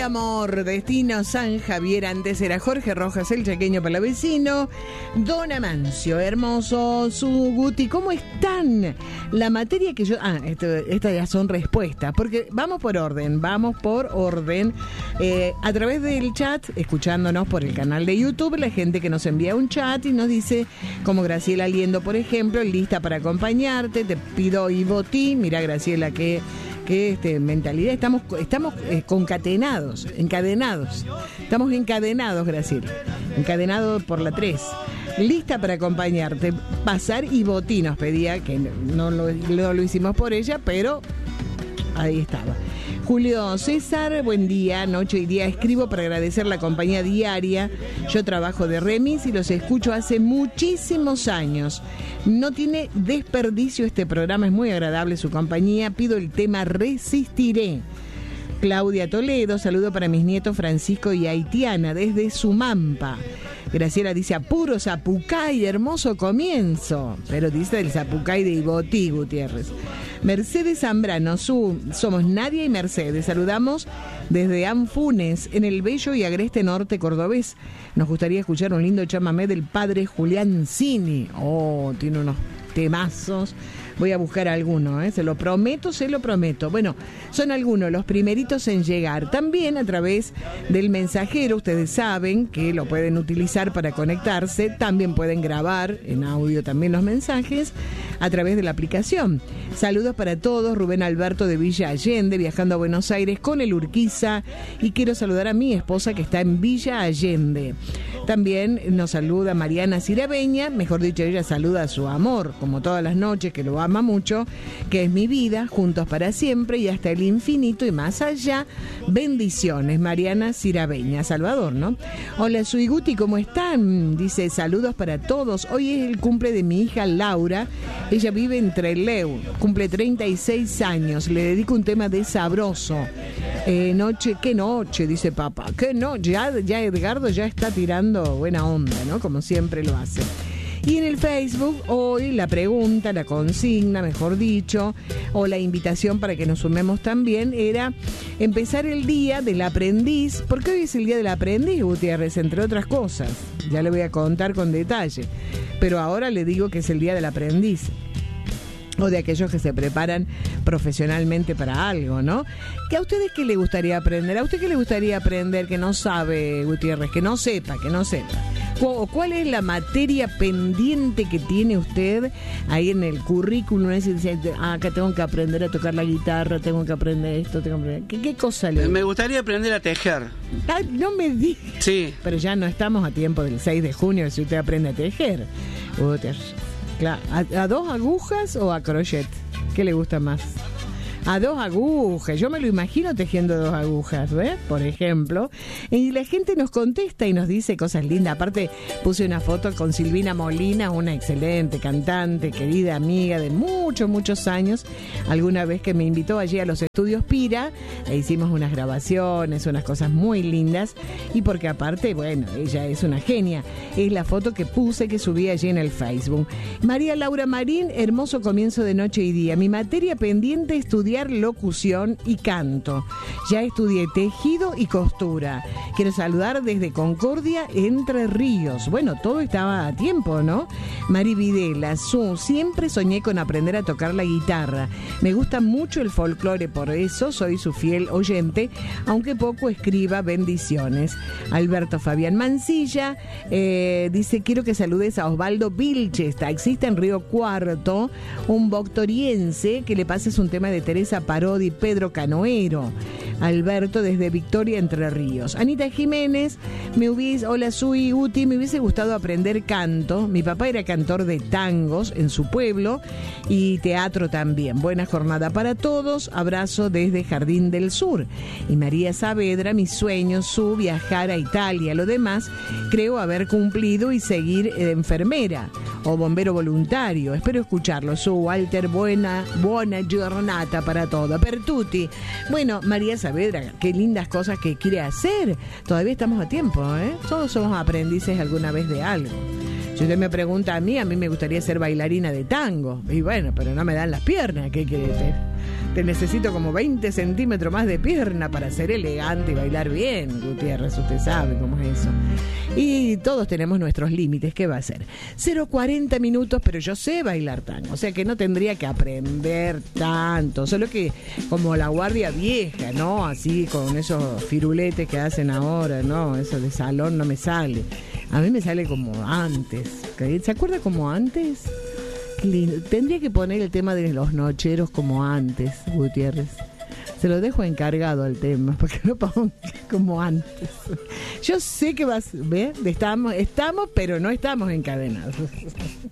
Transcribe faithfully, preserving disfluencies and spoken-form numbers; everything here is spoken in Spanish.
amor, destino San Javier. Antes era Jorge Rojas, el chaqueño palavecino. Don Amancio, hermoso, su Guti, ¿cómo están? La materia que yo... Ah, esto, estas ya son respuestas, porque vamos por orden, vamos por orden. Eh, a través del chat, escuchándonos por el canal de YouTube, la gente que nos envía un chat y nos dice, como Graciela Liendo, por ejemplo, lista para acompañarte, te pido Ivoti. Mira, Graciela, que... que este, mentalidad, estamos, estamos eh, concatenados, encadenados, estamos encadenados, Graciela, encadenados por la tres, lista para acompañarte, pasar y Botí nos pedía, que no lo, no lo hicimos por ella, pero ahí estaba. Julio César, buen día, noche y día. Escribo para agradecer la compañía diaria. Yo trabajo de remis y los escucho hace muchísimos años. No tiene desperdicio este programa, es muy agradable su compañía. Pido el tema Resistiré. Claudia Toledo, saludo para mis nietos Francisco y Haitiana desde Sumampa. Graciela dice, apuro Zapucay, hermoso comienzo. Pero dice el Zapucay de Ibotí, Gutiérrez. Mercedes Zambrano, su, somos Nadia y Mercedes. Saludamos desde Anfunes, en el bello y agreste norte cordobés. Nos gustaría escuchar un lindo chamamé del padre Julián Cini. Oh, tiene unos temazos. Voy a buscar alguno, ¿eh? Se lo prometo, se lo prometo. Bueno, son algunos, los primeritos en llegar. También a través del mensajero, ustedes saben que lo pueden utilizar para conectarse. También pueden grabar en audio también los mensajes a través de la aplicación. Saludos para todos, Rubén Alberto de Villa Allende, viajando a Buenos Aires con el Urquiza. Y quiero saludar a mi esposa que está en Villa Allende. También nos saluda Mariana Cirabeña, mejor dicho, ella saluda a su amor, como todas las noches, que lo ama mucho, que es mi vida, juntos para siempre y hasta el infinito y más allá. Bendiciones, Mariana Cirabeña, Salvador, ¿no? Hola, Suiguti, ¿cómo están? Dice, saludos para todos. Hoy es el cumple de mi hija Laura. Ella vive en Trelew, cumple treinta y seis años. Le dedico un tema de Sabroso. Eh, noche, qué noche, dice papá. Qué noche, ya, ya Edgardo ya está tirando buena onda, ¿no? Como siempre lo hace. Y en el Facebook, hoy la pregunta, la consigna, mejor dicho, o la invitación para que nos sumemos también, era empezar el día del aprendiz, porque hoy es el día del aprendiz, Gutiérrez, entre otras cosas. Ya le voy a contar con detalle, pero ahora le digo que es el día del aprendiz. O de aquellos que se preparan profesionalmente para algo, ¿no? ¿Que a ustedes qué le gustaría aprender? ¿A usted qué le gustaría aprender que no sabe, Gutiérrez? Que no sepa, que no sepa. ¿O cuál es la materia pendiente que tiene usted ahí en el currículum? Es decir, ah, acá tengo que aprender a tocar la guitarra, tengo que aprender esto, tengo que aprender... ¿Qué, qué cosa le...? Me gustaría aprender a tejer. Ah, no me diga. Sí. Pero ya no estamos a tiempo del seis de junio si usted aprende a tejer. Gutiérrez. Claro. ¿A, ¿A dos agujas o a crochet? ¿Qué le gusta más? A dos agujas. Yo me lo imagino tejiendo dos agujas, ¿ves? Por ejemplo. Y la gente nos contesta y nos dice cosas lindas. Aparte, puse una foto con Silvina Molina, una excelente cantante, querida amiga de muchos, muchos años. Alguna vez que me invitó allí a los estudios Pira, e hicimos unas grabaciones, unas cosas muy lindas. Y porque aparte, bueno, ella es una genia. Es la foto que puse, que subí allí en el Facebook. María Laura Marín, hermoso comienzo de noche y día. Mi materia pendiente, estudiar locución y canto. Ya estudié tejido y costura. Quiero saludar desde Concordia, Entre Ríos. Bueno, todo estaba a tiempo, ¿no? Mari Videla, su, siempre soñé con aprender a tocar la guitarra. Me gusta mucho el folclore, por eso soy su fiel oyente, aunque poco escriba. Bendiciones. Alberto Fabián Mancilla eh, dice, quiero que saludes a Osvaldo Vilches, taxista en Río Cuarto, un voctoriense, que le pases un tema de Teresa Parodi, Pedro Canoero. Alberto desde Victoria, Entre Ríos. Anita Jiménez, me hubiese, hola Sui, Uti, me hubiese gustado aprender canto. Mi papá era cantor de tangos en su pueblo y teatro también. Buena jornada para todos. Abrazo desde Jardín del Sur. Y María Saavedra, mi sueño, su viajar a Italia. Lo demás, creo haber cumplido y seguir de enfermera o bombero voluntario. Espero escucharlo. Su Walter, buena, buena giornata para todo. Pertuti. Bueno, María Saavedra, qué lindas cosas que quiere hacer. Todavía estamos a tiempo, ¿eh? Todos somos aprendices alguna vez de algo. Si usted me pregunta a mí, a mí me gustaría ser bailarina de tango. Y bueno, pero no me dan las piernas. ¿Qué quiere decir? te necesito como veinte centímetros más de pierna para ser elegante y bailar bien, Gutiérrez, usted sabe cómo es eso. Y todos tenemos nuestros límites, ¿qué va a ser? cero cuarenta minutos, pero yo sé bailar tango, o sea que no tendría que aprender tanto, solo que como la guardia vieja, ¿no? Así con esos firuletes que hacen ahora, ¿no? Eso de salón no me sale. A mí me sale como antes. ¿Se acuerda como antes? Qué lindo. Tendría que poner el tema de los nocheros como antes, Gutiérrez. Se lo dejo encargado al tema, porque no ponga como antes. Yo sé que vas, ¿ves? Estamos, estamos, pero no estamos encadenados.